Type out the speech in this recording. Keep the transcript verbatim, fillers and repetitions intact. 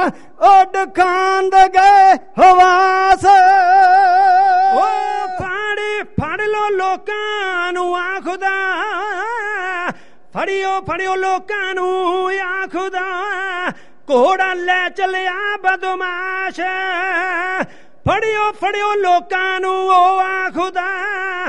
ਉੱਡ ਖਾਂਦ ਗਏ ਹਵਾਸ। ਓ ਫੜ ਫੜ ਲੋ ਲੋਕਾਂ ਨੂੰ ਆ ਖੁਦਾ, ਫੜਿਓ ਫੜਿਓ ਲੋਕਾਂ ਨੂੰ ਆ ਖੁਦਾ, ਘੋੜਾ ਲੈ ਚਲਿਆ ਬਦਮਾਸ਼। ਫੜਿਓ ਫੜਿਓ ਲੋਕਾਂ ਨੂੰ ਓ ਆ ਖੁਦਾ,